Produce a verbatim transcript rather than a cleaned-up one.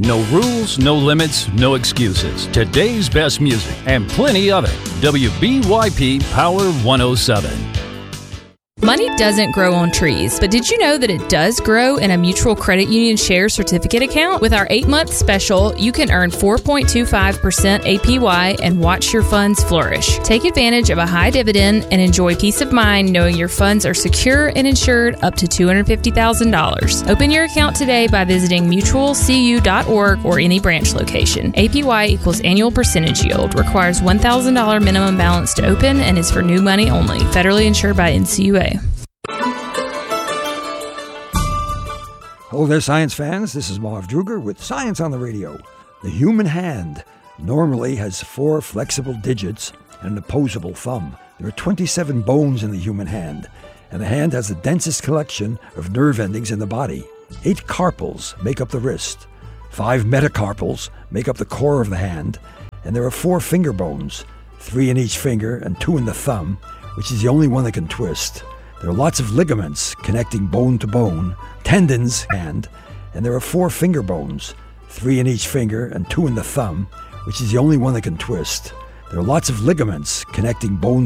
No rules, no limits, no excuses. Today's best music and plenty of it. W B Y P Power one oh seven. Money doesn't grow on trees, but did you know that it does grow in a Mutual Credit Union Share Certificate account? With our eight-month special, you can earn four point two five percent A P Y and watch your funds flourish. Take advantage of a high dividend and enjoy peace of mind knowing your funds are secure and insured up to two hundred fifty thousand dollars. Open your account today by visiting mutual c u dot org or any branch location. A P Y equals annual percentage yield, requires one thousand dollars minimum balance to open, and is for new money only. Federally insured by N C U A. Hello there, science fans. This is Marv Druger with Science on the Radio. The human hand normally has four flexible digits and an opposable thumb. There are twenty-seven bones in the human hand, and the hand has the densest collection of nerve endings in the body. Eight carpals make up the wrist. Five metacarpals make up the core of the hand, and there are four finger bones, three in each finger and two in the thumb, which is the only one that can twist. There are lots of ligaments connecting bone to bone, tendons, and, and there are four finger bones, three in each finger and two in the thumb, which is the only one that can twist. There are lots of ligaments connecting bone